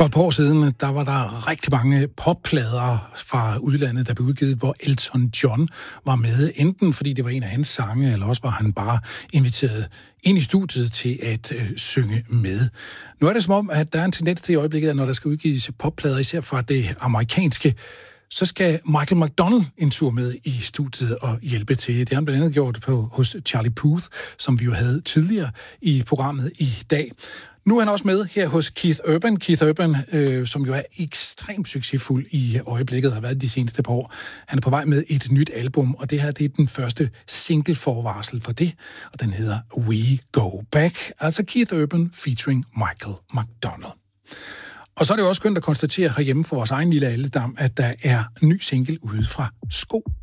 For et par år siden, der var der rigtig mange popplader fra udlandet, der blev udgivet, hvor Elton John var med. Enten fordi det var en af hans sange, eller også var han bare inviteret ind i studiet til at synge med. Nu er det som om, at der er en tendens til i øjeblikket, at når der skal udgives popplader, især fra det amerikanske, så skal Michael McDonald en tur med i studiet og hjælpe til. Det har han blandt andet gjort hos Charlie Puth, som vi jo havde tidligere i programmet i dag. Nu er han også med her hos Keith Urban. Keith Urban, som jo er ekstremt succesfuld i øjeblikket, har været de seneste par år. Han er på vej med et nyt album, og det her det er den første single-forvarsel for det, og den hedder We Go Back. Altså Keith Urban featuring Michael McDonald. Og så er det jo også skønt at konstatere herhjemme for vores egen lille alledam, at der er ny single ude fra Sko